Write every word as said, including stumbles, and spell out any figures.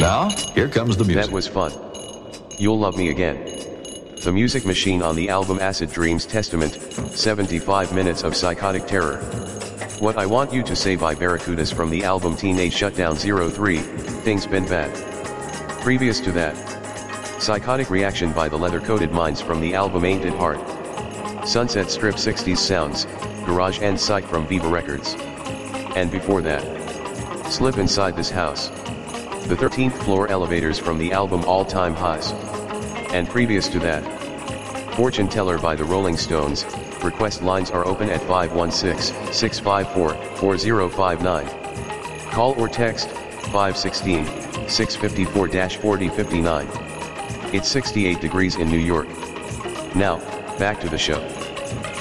Now, here comes the music. That was fun. You'll love me again. The Music Machine on the album Acid Dreams Testament, seventy-five minutes of psychotic terror. What I Want You to Say by Barracudas from the album Teenage Shutdown zero three, Things Been Bad. Previous to that, Psychotic Reaction by the Leather-Coated Minds from the album Ain't It Hard. Sunset Strip sixties Sounds, Garage and Psych from Viva Records. And before that, Slip Inside This House. The thirteenth Floor Elevators from the album All Time Highs. And previous to that, Fortune Teller by the Rolling Stones. Request lines are open at five one six, six five four, four zero five nine. Call or text, five one six, six five four, four zero five nine. It's sixty-eight degrees in New York. Now, back to the show.